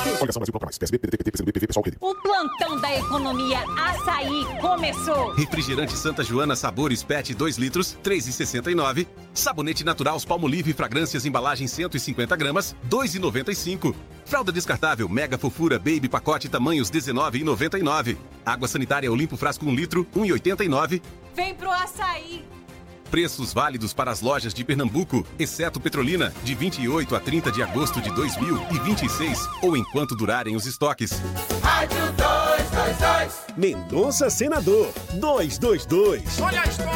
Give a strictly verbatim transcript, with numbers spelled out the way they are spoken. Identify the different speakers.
Speaker 1: Coligação Brasil Popular, P S B, P D T, P C B, P V, Pessoal, Rede.
Speaker 2: O plantão da economia Açaí começou.
Speaker 3: Refrigerante Santa Joana Sabores Pet dois litros, três reais e sessenta e nove centavos. Sabonete natural Palmolive Fragrâncias embalagem cento e cinquenta gramas, dois reais e noventa e cinco centavos. Fralda descartável Mega Fofura Baby pacote tamanhos dezenove reais e noventa e nove centavos. Água sanitária Olimpo Frasco um litro, um real e oitenta e nove centavos.
Speaker 2: Vem pro Açaí.
Speaker 3: Preços válidos para as lojas de Pernambuco, exceto Petrolina, de vinte e oito a trinta de agosto de dois mil e vinte e seis, ou enquanto durarem os estoques.
Speaker 4: Rádio dois dois dois.
Speaker 5: Mendonça Senador dois dois dois.
Speaker 4: Olha a história.